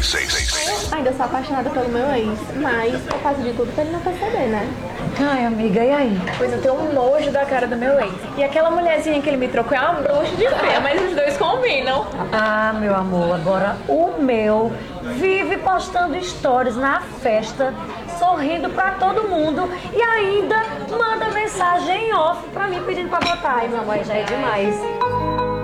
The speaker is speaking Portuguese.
Ainda sou apaixonada pelo meu ex, mas eu faço de tudo pra ele não perceber, né? Ai, amiga, e aí? Pois eu tenho um nojo da cara do meu ex. E aquela mulherzinha que ele me trocou é uma bruxa de feia, mas os dois combinam. Ah, meu amor, agora o meu vive postando stories na festa, sorrindo pra todo mundo e ainda manda mensagem em off pra mim pedindo pra botar. Ai, meu amor, já é demais.